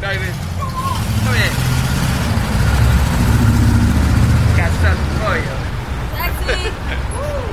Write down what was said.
Douglas. Come here. Got something for you. Sexy. Woo.